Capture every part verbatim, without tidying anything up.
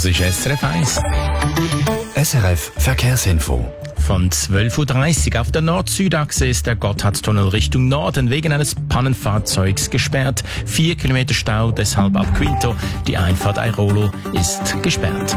Das ist S R F eins. S R F Verkehrsinfo. Von zwölf Uhr dreißig auf der Nord-Süd-Achse ist der Gotthardtunnel Richtung Norden wegen eines Pannenfahrzeugs gesperrt. Vier Kilometer Stau, deshalb ab Quinto. Die Einfahrt Airolo ist gesperrt.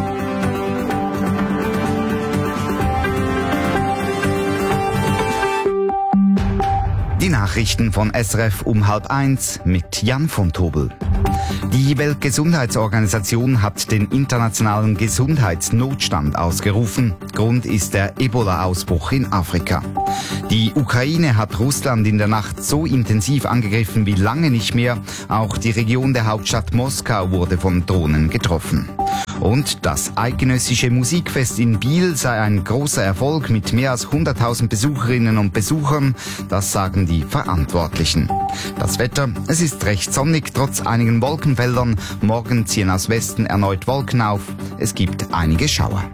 Die Nachrichten von S R F um halb eins mit Jan von Tobel. Die Weltgesundheitsorganisation hat den internationalen Gesundheitsnotstand ausgerufen. Grund ist der Ebola-Ausbruch in Afrika. Die Ukraine hat Russland in der Nacht so intensiv angegriffen wie lange nicht mehr. Auch die Region der Hauptstadt Moskau wurde von Drohnen getroffen. Und das eidgenössische Musikfest in Biel sei ein großer Erfolg mit mehr als hunderttausend Besucherinnen und Besuchern. Das sagen die Verantwortlichen. Das Wetter, es ist recht sonnig, trotz einigen Wolkenfeldern. Morgen ziehen aus Westen erneut Wolken auf. Es gibt einige Schauer.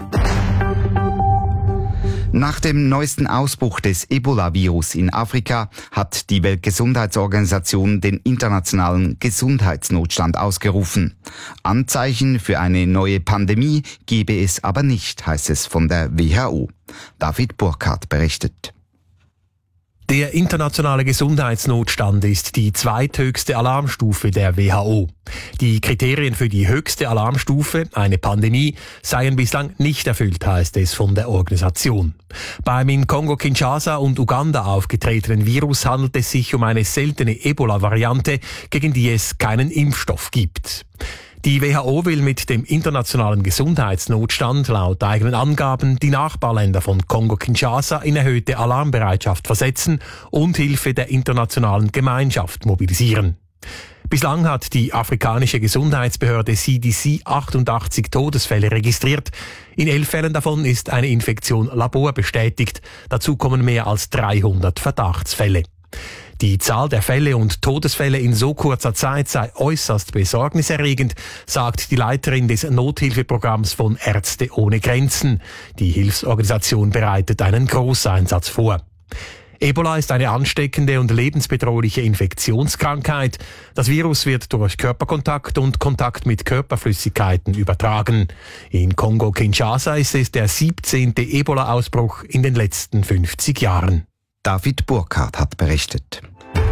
Nach dem neuesten Ausbruch des Ebola-Virus in Afrika hat die Weltgesundheitsorganisation den internationalen Gesundheitsnotstand ausgerufen. Anzeichen für eine neue Pandemie gebe es aber nicht, heißt es von der W H O. David Burkhardt berichtet. Der internationale Gesundheitsnotstand ist die zweithöchste Alarmstufe der W H O. Die Kriterien für die höchste Alarmstufe, eine Pandemie, seien bislang nicht erfüllt, heißt es von der Organisation. Beim in Kongo-Kinshasa und Uganda aufgetretenen Virus handelt es sich um eine seltene Ebola-Variante, gegen die es keinen Impfstoff gibt. Die W H O will mit dem internationalen Gesundheitsnotstand laut eigenen Angaben die Nachbarländer von Kongo-Kinshasa in erhöhte Alarmbereitschaft versetzen und Hilfe der internationalen Gemeinschaft mobilisieren. Bislang hat die afrikanische Gesundheitsbehörde C D C achtundachtzig Todesfälle registriert. In elf Fällen davon ist eine Infektion laborbestätigt. Dazu kommen mehr als dreihundert Verdachtsfälle. Die Zahl der Fälle und Todesfälle in so kurzer Zeit sei äußerst besorgniserregend, sagt die Leiterin des Nothilfeprogramms von Ärzte ohne Grenzen. Die Hilfsorganisation bereitet einen Großeinsatz vor. Ebola ist eine ansteckende und lebensbedrohliche Infektionskrankheit. Das Virus wird durch Körperkontakt und Kontakt mit Körperflüssigkeiten übertragen. In Kongo-Kinshasa ist es der siebzehnte Ebola-Ausbruch in den letzten fünfzig Jahren. David Burkhardt hat berichtet.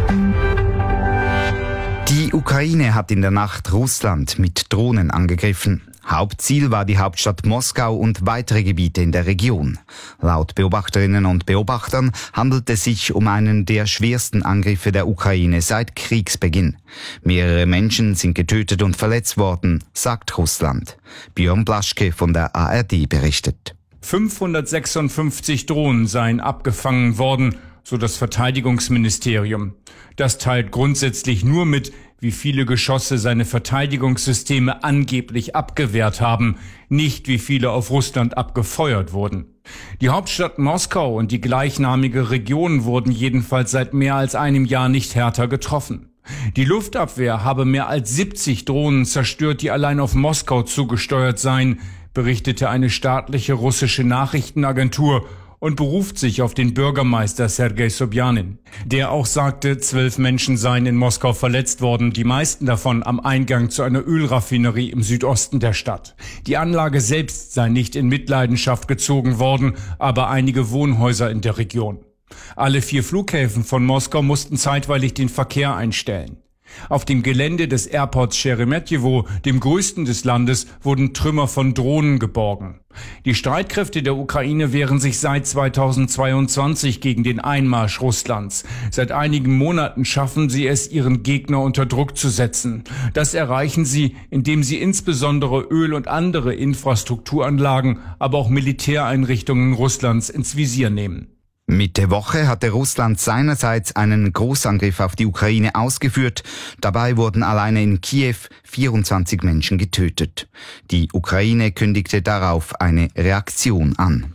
Die Ukraine hat in der Nacht Russland mit Drohnen angegriffen. Hauptziel war die Hauptstadt Moskau und weitere Gebiete in der Region. Laut Beobachterinnen und Beobachtern handelt es sich um einen der schwersten Angriffe der Ukraine seit Kriegsbeginn. Mehrere Menschen sind getötet und verletzt worden, sagt Russland. Björn Blaschke von der A R D berichtet. fünfhundertsechsundfünfzig Drohnen seien abgefangen worden, so das Verteidigungsministerium. Das teilt grundsätzlich nur mit, wie viele Geschosse seine Verteidigungssysteme angeblich abgewehrt haben, nicht wie viele auf Russland abgefeuert wurden. Die Hauptstadt Moskau und die gleichnamige Region wurden jedenfalls seit mehr als einem Jahr nicht härter getroffen. Die Luftabwehr habe mehr als siebzig Drohnen zerstört, die allein auf Moskau zugesteuert seien, berichtete eine staatliche russische Nachrichtenagentur und beruft sich auf den Bürgermeister Sergei Sobjanin. Der auch sagte, zwölf Menschen seien in Moskau verletzt worden, die meisten davon am Eingang zu einer Ölraffinerie im Südosten der Stadt. Die Anlage selbst sei nicht in Mitleidenschaft gezogen worden, aber einige Wohnhäuser in der Region. Alle vier Flughäfen von Moskau mussten zeitweilig den Verkehr einstellen. Auf dem Gelände des Airports Sheremetyevo, dem größten des Landes, wurden Trümmer von Drohnen geborgen. Die Streitkräfte der Ukraine wehren sich seit zweitausendzweiundzwanzig gegen den Einmarsch Russlands. Seit einigen Monaten schaffen sie es, ihren Gegner unter Druck zu setzen. Das erreichen sie, indem sie insbesondere Öl- und andere Infrastrukturanlagen, aber auch Militäreinrichtungen Russlands ins Visier nehmen. Mitte Woche hatte Russland seinerseits einen Großangriff auf die Ukraine ausgeführt. Dabei wurden alleine in Kiew vierundzwanzig Menschen getötet. Die Ukraine kündigte darauf eine Reaktion an.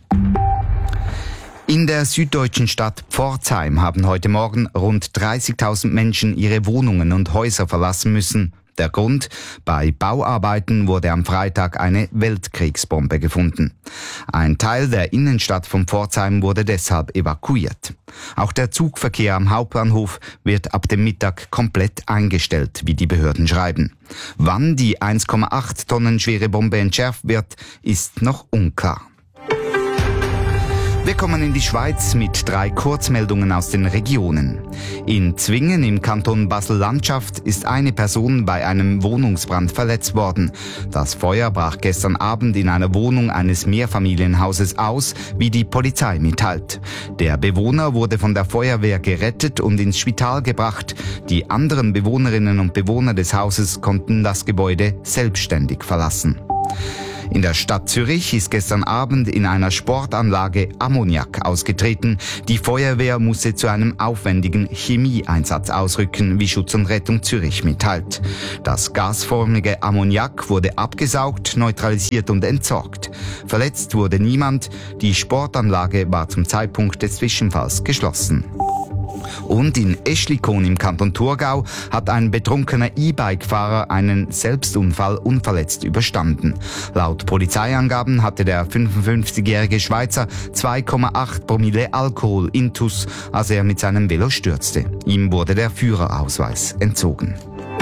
In der süddeutschen Stadt Pforzheim haben heute Morgen rund dreißigtausend Menschen ihre Wohnungen und Häuser verlassen müssen. Der Grund: Bei Bauarbeiten wurde am Freitag eine Weltkriegsbombe gefunden. Ein Teil der Innenstadt von Pforzheim wurde deshalb evakuiert. Auch der Zugverkehr am Hauptbahnhof wird ab dem Mittag komplett eingestellt, wie die Behörden schreiben. Wann die eins Komma acht Tonnen schwere Bombe entschärft wird, ist noch unklar. Wir kommen in die Schweiz mit drei Kurzmeldungen aus den Regionen. In Zwingen im Kanton Basel-Landschaft ist eine Person bei einem Wohnungsbrand verletzt worden. Das Feuer brach gestern Abend in einer Wohnung eines Mehrfamilienhauses aus, wie die Polizei mitteilt. Der Bewohner wurde von der Feuerwehr gerettet und ins Spital gebracht. Die anderen Bewohnerinnen und Bewohner des Hauses konnten das Gebäude selbstständig verlassen. In der Stadt Zürich ist gestern Abend in einer Sportanlage Ammoniak ausgetreten. Die Feuerwehr musste zu einem aufwendigen Chemieeinsatz ausrücken, wie Schutz und Rettung Zürich mitteilt. Das gasförmige Ammoniak wurde abgesaugt, neutralisiert und entsorgt. Verletzt wurde niemand. Die Sportanlage war zum Zeitpunkt des Zwischenfalls geschlossen. Und in Eschlikon im Kanton Thurgau hat ein betrunkener E-Bike-Fahrer einen Selbstunfall unverletzt überstanden. Laut Polizeiangaben hatte der fünfundfünfzigjährige Schweizer zwei Komma acht Promille Alkohol intus, als er mit seinem Velo stürzte. Ihm wurde der Führerausweis entzogen.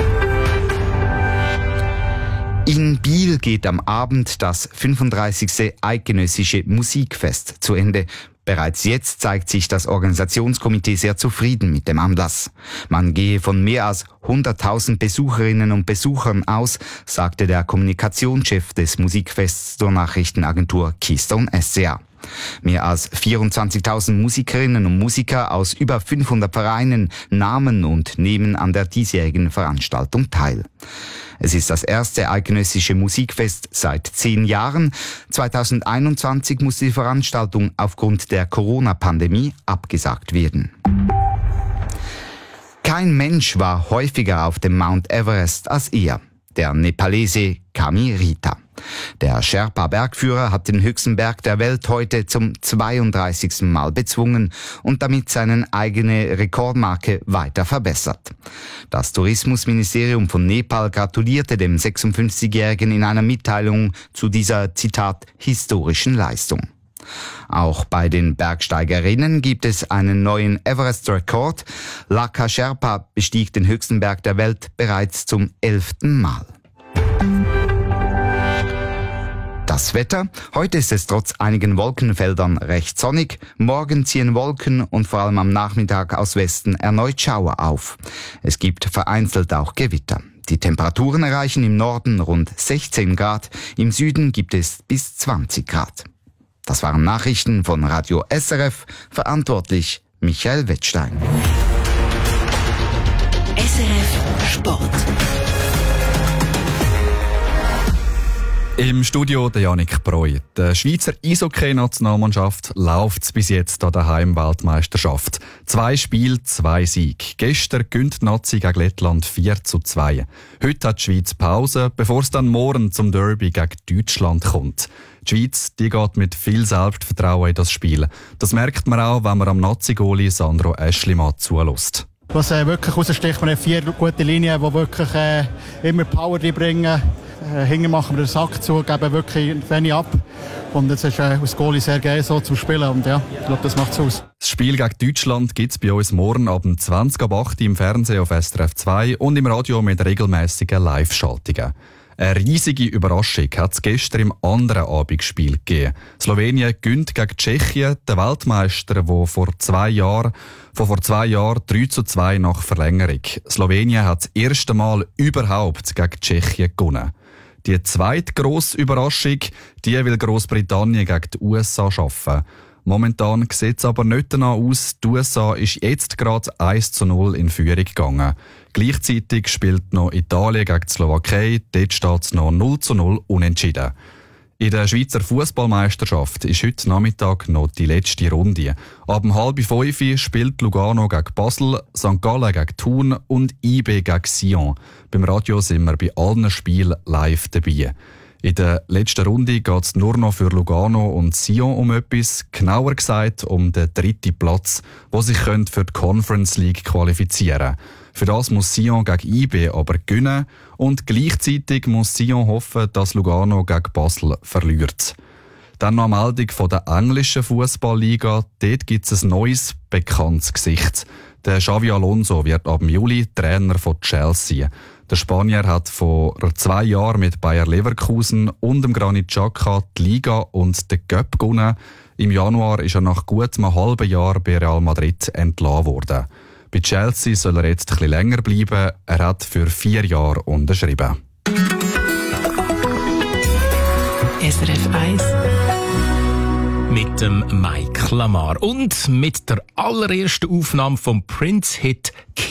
In Biel geht am Abend das fünfunddreißigste Eidgenössische Musikfest zu Ende. Bereits jetzt zeigt sich das Organisationskomitee sehr zufrieden mit dem Anlass. Man gehe von mehr als hunderttausend Besucherinnen und Besuchern aus, sagte der Kommunikationschef des Musikfests zur Nachrichtenagentur Keystone S C A. Mehr als vierundzwanzigtausend Musikerinnen und Musiker aus über fünfhundert Vereinen nahmen und nehmen an der diesjährigen Veranstaltung teil. Es ist das erste eidgenössische Musikfest seit zehn Jahren. zweitausendeinundzwanzig musste die Veranstaltung aufgrund der Corona-Pandemie abgesagt werden. Kein Mensch war häufiger auf dem Mount Everest als er, der Nepalese Kami Rita. Der Sherpa-Bergführer hat den höchsten Berg der Welt heute zum zweiunddreißigsten Mal bezwungen und damit seine eigene Rekordmarke weiter verbessert. Das Tourismusministerium von Nepal gratulierte dem sechsundfünfzigjährigen in einer Mitteilung zu dieser, Zitat, historischen Leistung. Auch bei den Bergsteigerinnen gibt es einen neuen Everest-Rekord. Laka Sherpa bestieg den höchsten Berg der Welt bereits zum elften Mal. Das Wetter. Heute ist es trotz einigen Wolkenfeldern recht sonnig. Morgen ziehen Wolken und vor allem am Nachmittag aus Westen erneut Schauer auf. Es gibt vereinzelt auch Gewitter. Die Temperaturen erreichen im Norden rund sechzehn Grad, im Süden gibt es bis zwanzig Grad. Das waren Nachrichten von Radio S R F, verantwortlich Michael Wettstein. S R F Sport. Im Studio der Yannick Breu. Der Schweizer Eishockey-Nationalmannschaft läuft bis jetzt an der Heimweltmeisterschaft. Zwei Spiele, zwei Siege. Gestern gewinnt die Nazi gegen Lettland vier zu zwei. Heute hat die Schweiz Pause, bevor es dann morgen zum Derby gegen Deutschland kommt. Die Schweiz, die geht mit viel Selbstvertrauen in das Spiel. Das merkt man auch, wenn man am Nazi-Goalie Sandro Aeschlimann zulässt. Was äh, wirklich raussticht, wir haben vier gute Linien, die wirklich äh, immer Power bringen. Äh, hinten machen wir den Sack zu, geben wirklich wenig ab. Und jetzt ist äh, aus Goalie sehr geil so zum Spielen. Und ja, ich glaube, das macht es aus. Das Spiel gegen Deutschland gibt es bei uns morgen ab zwanzig ab acht im Fernsehen auf S R F zwei und im Radio mit regelmäßigen Live-Schaltungen. Eine riesige Überraschung hat es gestern im anderen Abendspiel gegeben. Slowenien gewinnt gegen Tschechien, den Weltmeister, der vor zwei Jahren, von vor zwei Jahren drei zu zwei nach Verlängerung. Slowenien hat das erste Mal überhaupt gegen Tschechien gewonnen. Die zweite grosse Überraschung, die will Grossbritannien gegen die U S A schaffen. Momentan sieht es aber nicht danach aus. Die U S A ist jetzt gerade eins zu null in Führung gegangen. Gleichzeitig spielt noch Italien gegen die Slowakei. Dort steht es noch null zu null unentschieden. In der Schweizer Fußballmeisterschaft ist heute Nachmittag noch die letzte Runde. Ab halb fünf spielt Lugano gegen Basel, Sankt Gallen gegen Thun und I B gegen Sion. Beim Radio sind wir bei allen Spielen live dabei. In der letzten Runde geht es nur noch für Lugano und Sion um etwas, genauer gesagt um den dritten Platz, wo sich für die Conference League qualifizieren können. Für das muss Sion gegen I B aber gewinnen und gleichzeitig muss Sion hoffen, dass Lugano gegen Basel verliert. Dann noch eine Meldung von der englischen Fußballliga. Dort gibt es ein neues, bekanntes Gesicht. Der Xavi Alonso wird ab Juli Trainer von Chelsea. Der Spanier hat vor zwei Jahren mit Bayer Leverkusen und dem Granit Xhaka die Liga und den Cup gewonnen. Im Januar ist er nach gut einem halben Jahr bei Real Madrid entlassen worden. Bei Chelsea soll er jetzt ein bisschen länger bleiben. Er hat für vier Jahre unterschrieben. S R F eins mit dem Mike Lamar und mit der allerersten Aufnahme vom Prince-Hit